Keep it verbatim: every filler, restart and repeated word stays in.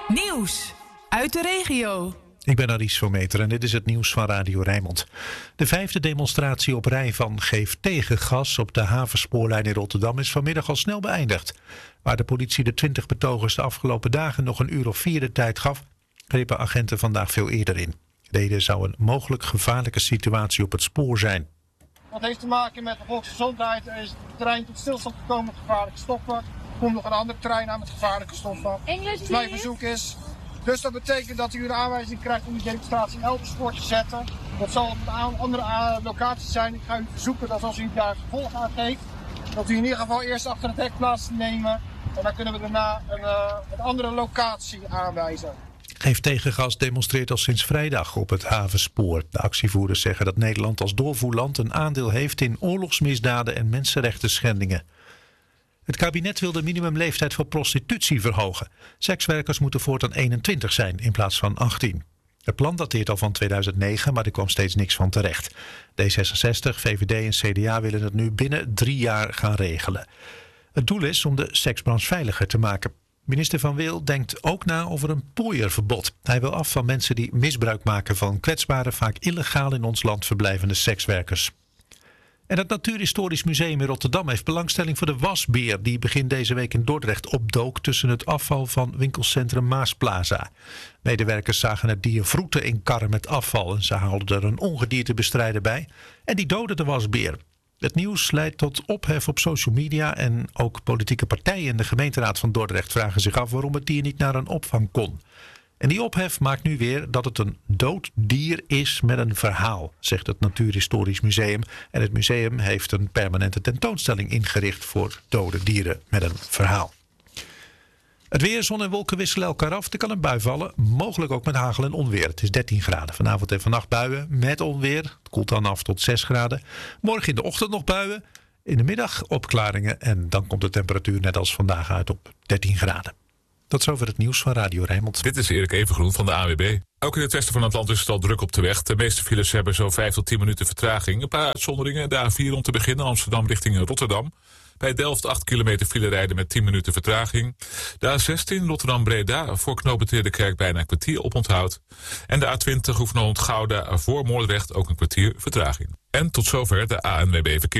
Nieuws uit de regio. Ik ben Aries Vermeter en dit is het nieuws van Radio Rijnmond. De vijfde demonstratie op rij van Geef tegen gas op de havenspoorlijn in Rotterdam is vanmiddag al snel beëindigd. Waar de politie de twintig betogers de afgelopen dagen nog een uur of vier de tijd gaf, grepen agenten vandaag veel eerder in. Reden zou een mogelijk gevaarlijke situatie op het spoor zijn. Dat heeft te maken met de volksgezondheid. Er is het trein tot stilstand gekomen met gevaarlijke stoffen. Er komt nog een andere trein aan met gevaarlijke stoffen. Dus mijn verzoek is... Dus dat betekent dat u een aanwijzing krijgt om die demonstratie elders voor te zetten. Dat zal op een andere locatie zijn. Ik ga u verzoeken dat als u daar gevolg aan geeft, dat u in ieder geval eerst achter het hek plaats te nemen. En dan kunnen we daarna een, uh, een andere locatie aanwijzen. Geef tegen gas demonstreert al sinds vrijdag op het havenspoor. De actievoerders zeggen dat Nederland als doorvoerland een aandeel heeft in oorlogsmisdaden en mensenrechten schendingen. Het kabinet wil de minimumleeftijd voor prostitutie verhogen. Sekswerkers moeten voortaan eenentwintig zijn in plaats van achttien. Het plan dateert al van tweeduizend negen, maar er kwam steeds niks van terecht. D zesenzestig, V V D en C D A willen het nu binnen drie jaar gaan regelen. Het doel is om de seksbranche veiliger te maken. Minister Van Wil denkt ook na over een pooierverbod. Hij wil af van mensen die misbruik maken van kwetsbare, vaak illegaal in ons land verblijvende sekswerkers. En het Natuurhistorisch Museum in Rotterdam heeft belangstelling voor de wasbeer die begin deze week in Dordrecht opdook tussen het afval van winkelcentrum Maasplaza. Medewerkers zagen het dier vroeten in karren met afval en ze haalden er een ongediertebestrijder bij en die doodde de wasbeer. Het nieuws leidt tot ophef op social media en ook politieke partijen in de gemeenteraad van Dordrecht vragen zich af waarom het dier niet naar een opvang kon. En die ophef maakt nu weer dat het een dood dier is met een verhaal, zegt het Natuurhistorisch Museum. En het museum heeft een permanente tentoonstelling ingericht voor dode dieren met een verhaal. Het weer, zon en wolken wisselen elkaar af. Er kan een bui vallen, mogelijk ook met hagel en onweer. Het is dertien graden. Vanavond en vannacht buien met onweer. Het koelt dan af tot zes graden. Morgen in de ochtend nog buien. In de middag opklaringen. En dan komt de temperatuur net als vandaag uit op dertien graden. Tot zover het nieuws van Radio Rijnmond. Dit is Erik Evengroen van de A W B. Ook in het westen van het land is het al druk op de weg. De meeste files hebben zo vijf tot tien minuten vertraging. Een paar uitzonderingen. De A vier om te beginnen, Amsterdam richting Rotterdam. Bij Delft acht kilometer file rijden met tien minuten vertraging. De A zestien Rotterdam-Breda voor knooppunt Ridderkerk bijna een kwartier oponthoud. En de A twintig Hoek van Holland-Gouda voor Moordrecht ook een kwartier vertraging. En tot zover de A N W B verkeer.